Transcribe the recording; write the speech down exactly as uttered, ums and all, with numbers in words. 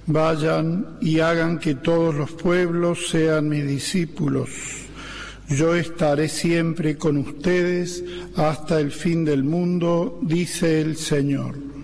Vayan y hagan que todos los pueblos sean mis discípulos. Yo estaré siempre con ustedes hasta el fin del mundo, dice el Señor.